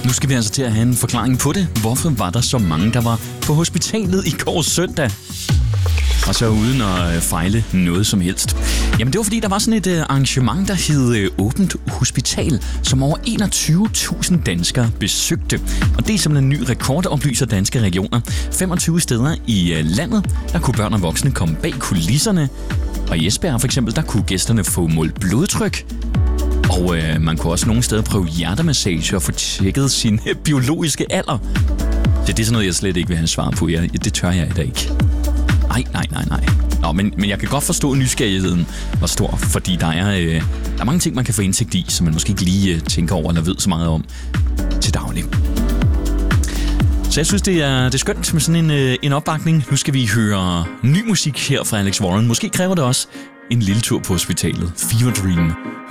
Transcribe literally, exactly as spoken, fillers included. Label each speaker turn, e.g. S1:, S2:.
S1: Nu skal vi altså til at have en forklaring på det. Hvorfor var der så mange, der var på hospitalet i går søndag? Og så uden at fejle noget som helst. Jamen det var fordi, der var sådan et arrangement, der hed Åbent Hospital, som over enogtyve tusind danskere besøgte. Og det er simpelthen en ny rekord, oplyser Danske Regioner. femogtyve steder i landet, der kunne børn og voksne komme bag kulisserne. Og i Esbjerg for eksempel, der kunne gæsterne få målt blodtryk. Og øh, man kunne også nogle steder prøve hjertemassage og få tjekket sin biologiske alder. Det, det er sådan noget, jeg slet ikke vil have svar på. Jeg, det tør jeg da ikke. Nej, nej, nej, nej. Nå, men, men jeg kan godt forstå nysgerrigheden var stor, fordi der er, øh, der er mange ting, man kan få indsigt i, som man måske ikke lige øh, tænker over eller ved så meget om til daglig. Så jeg synes, det er, det er skønt med sådan en, øh, en opbakning. Nu skal vi høre ny musik her fra Alex Warren. Måske kræver det også en lille tur på hospitalet. Fever Dream.